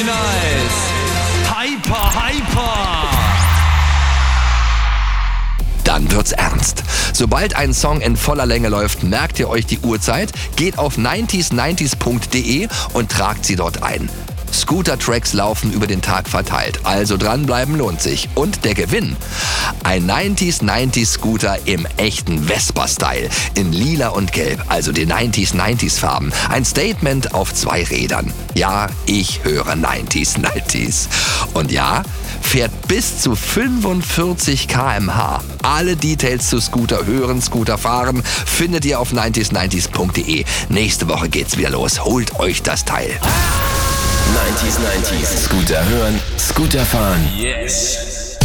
Wie nice. Hyper, hyper. Dann wird's ernst. Sobald ein Song in voller Länge läuft, merkt ihr euch die Uhrzeit, geht auf 90s90s.de und tragt sie dort ein. Scooter-Tracks laufen über den Tag verteilt, also dranbleiben lohnt sich. Und der Gewinn? Ein 90s-90s-Scooter im echten Vespa-Style, in lila und gelb, also den 90s-90s-Farben. Ein Statement auf 2 Rädern. Ja, ich höre 90s-90s. Und ja, fährt bis zu 45 km/h. Alle Details zu Scooter hören, Scooter fahren findet ihr auf 90s90s.de. Nächste Woche geht's wieder los. Holt euch das Teil. 90s, 90s. Scooter hören, Scooter fahren. Yes.